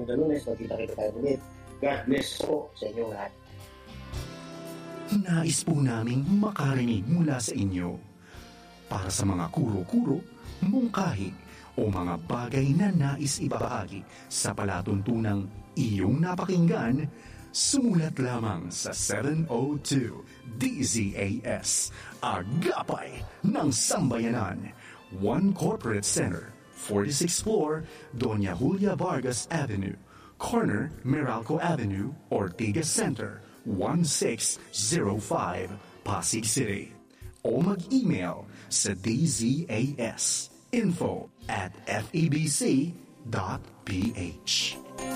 hanggang Lunes, magkita-kita tayo ulit. God bless po sa inyong lahat. Nais po naming makarinig mula sa inyo. Para sa mga kuro-kuro, mungkahi, o mga bagay na nais ibahagi sa palatuntunang iyong napakinggan, sumulat lamang sa 702 DZAS, Agapay ng Sambayanan, 1 Corporate Center, 46th floor, Doña Julia Vargas Avenue, corner Meralco Avenue, Ortigas Center, 1605, Pasig City. O mag-email sa dzas info@febc.ph.